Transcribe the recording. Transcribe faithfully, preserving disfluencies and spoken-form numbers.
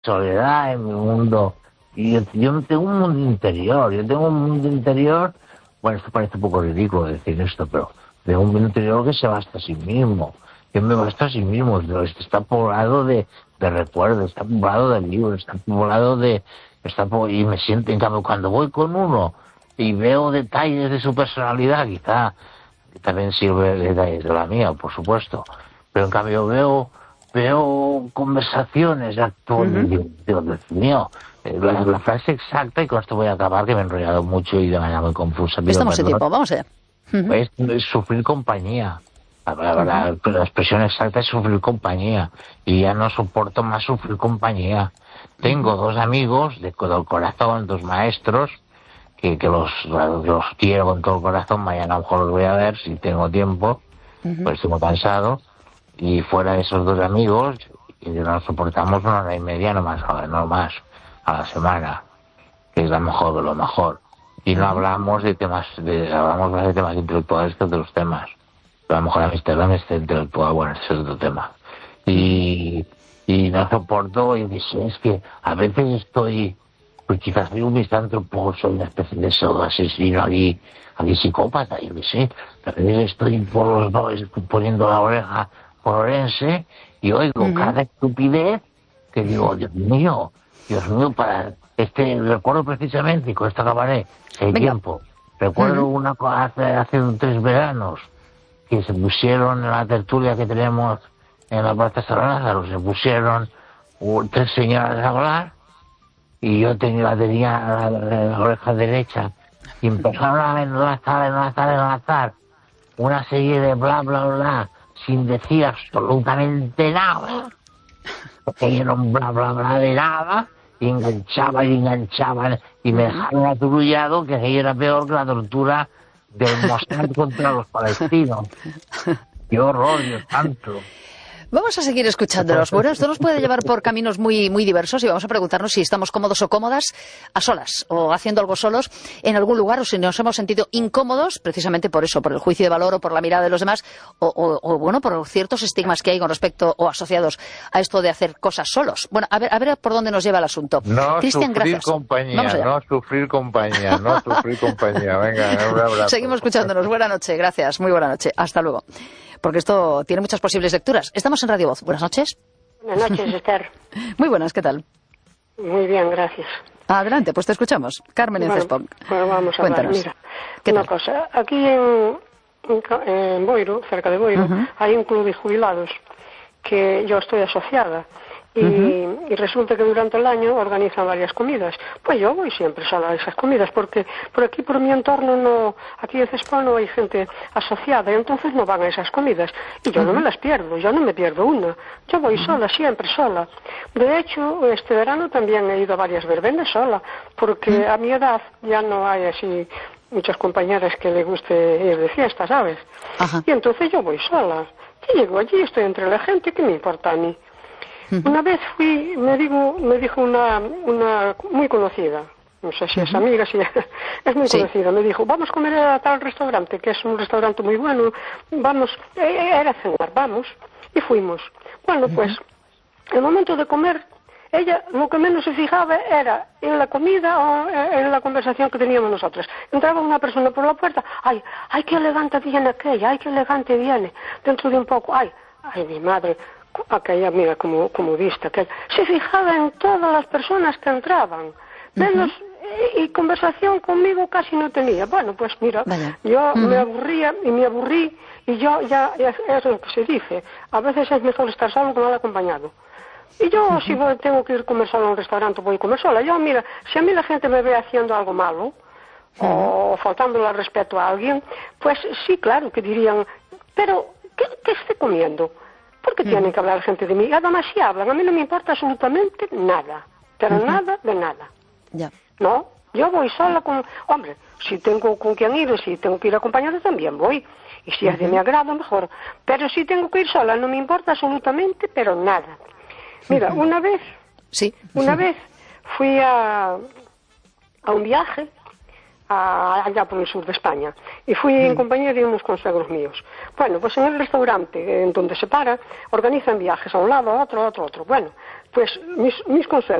soledad, en mi mundo. Y yo, yo tengo un mundo interior, yo tengo un mundo interior, bueno, esto parece un poco ridículo decir esto, pero tengo un mundo interior que se basta a sí mismo, que me basta a sí mismo, está poblado de, de recuerdos, está poblado de libros, está poblado de... Está po y me siento, en cambio, cuando voy con uno y veo detalles de su personalidad, quizá también sirve detalles de la mía, por supuesto, pero en cambio veo veo conversaciones actuales, uh-huh. digo, Dios mío, la, la frase exacta, y con esto voy a acabar, que me he enrollado mucho y de manera muy confusa. Estamos en tiempo, vamos allá. Uh-huh. Es, es sufrir compañía. La, la, la, la expresión exacta es sufrir compañía, y ya no soporto más sufrir compañía. Tengo dos amigos de todo el corazón, dos maestros, que, que los, los quiero con todo el corazón. Mañana a lo mejor los voy a ver si tengo tiempo, uh-huh. pues estoy muy cansado. Y fuera de esos dos amigos, y nos soportamos una hora y media, no más, no más, a la semana, que es la mejor de lo mejor. Y no hablamos de temas, de, hablamos más de temas intelectuales que de los temas. Pero a lo mejor amistad, la amistad intelectual, bueno, ese es otro tema. Y... y no soporto, y dice, es que a veces estoy, pues quizás soy un misántropo, soy una especie de sodo asesino aquí, aquí psicópata, yo qué sé, a veces estoy por los dos poniendo la oreja por Orense y oigo uh-huh. cada estupidez que digo, Dios mío, Dios mío, para este, recuerdo precisamente, y con esto acabaré, si hay Venga. tiempo, recuerdo uh-huh. una cosa hace, hace tres veranos, que se pusieron en la tertulia que tenemos en la Plaza San Lázaro, se pusieron uh, tres señoras a hablar, y yo tenía, la tenía la, la, la oreja derecha, y empezaron a enlazar, enlazar, enlazar una serie de bla, bla, bla, sin decir absolutamente nada, porque era un bla, bla, bla de nada, y enganchaban y enganchaban, y me dejaron aturullado, que aquello era peor que la tortura del Mossad contra los palestinos. ¡Qué horror, Dios santo! Vamos a seguir escuchándolos. Bueno, esto nos puede llevar por caminos muy, muy diversos, y vamos a preguntarnos si estamos cómodos o cómodas a solas o haciendo algo solos en algún lugar, o si nos hemos sentido incómodos precisamente por eso, por el juicio de valor o por la mirada de los demás, o, o, o bueno, por ciertos estigmas que hay con respecto o asociados a esto de hacer cosas solos. Bueno, a ver, a ver por dónde nos lleva el asunto. No Cristian, sufrir gracias. compañía, no sufrir compañía, no sufrir compañía. Venga, un abrazo. Seguimos escuchándonos. Buena noche, gracias. Muy buena noche. Hasta luego. Porque esto tiene muchas posibles lecturas. Estamos en Radio Voz. Buenas noches. Buenas noches, Esther. Muy buenas, ¿qué tal? Muy bien, gracias. Adelante, pues te escuchamos. Carmen bueno, en Cespón. Bueno, vamos a hablar. Mira, una tal? cosa. Aquí en, en, en Boiro, cerca de Boiro, uh-huh. hay un club de jubilados que yo estoy asociada. Y, uh-huh. y resulta que durante el año organizan varias comidas. Pues yo voy siempre sola a esas comidas, porque por aquí, por mi entorno, no, aquí en Cespón no hay gente asociada, y entonces no van a esas comidas. Y yo uh-huh. no me las pierdo, yo no me pierdo una. Yo voy uh-huh. sola, siempre sola. De hecho, este verano también he ido a varias verbenas sola, porque uh-huh. a mi edad ya no hay así muchas compañeras que le guste ir de fiesta, ¿sabes? Uh-huh. Y entonces yo voy sola. Y llego allí, estoy entre la gente, ¿qué me importa a mí? Una vez fui, me digo, me dijo una, una muy conocida, no sé si es amiga, si es muy sí. conocida, me dijo, vamos a comer a tal restaurante, que es un restaurante muy bueno, vamos, era cenar, vamos, y fuimos. Bueno, pues, el momento de comer, ella lo que menos se fijaba era en la comida o en la conversación que teníamos nosotros. Entraba una persona por la puerta, ay, ay, qué elegante viene aquella, ay, qué elegante viene, dentro de un poco, ay, ay, mi madre, aquella, mira, como, como vista, que se fijaba en todas las personas que entraban, menos, uh-huh. y, y conversación conmigo casi no tenía. Bueno, pues mira, Vaya. yo uh-huh. me aburría y me aburrí, y yo ya, ya es lo que se dice, a veces es mejor estar solo que mal acompañado. Y yo, uh-huh. si voy, tengo que ir a comer sola a un restaurante, voy a comer sola. Yo, mira, si a mí la gente me ve haciendo algo malo, uh-huh. o faltándole al respeto a alguien, pues sí, claro, que dirían, pero, ¿qué, qué esté comiendo? ¿Por qué uh-huh. tienen que hablar gente de mí? Además, si hablan, a mí no me importa absolutamente nada, pero uh-huh. nada de nada. Ya. No, yo voy sola con... Hombre, si tengo con quien ir, si tengo que ir acompañada, también voy. Y si uh-huh. es de mi agrado, mejor. Pero si tengo que ir sola, no me importa absolutamente, pero nada. Mira, uh-huh. una vez, sí. una vez fui a, a un viaje a, allá por el sur de España, y fui uh-huh. en compañía de unos consegros míos. Bueno, pues en el restaurante en donde se para, organizan viajes a un lado, a otro, a otro, a otro. Bueno, Pues mis, mis consejos.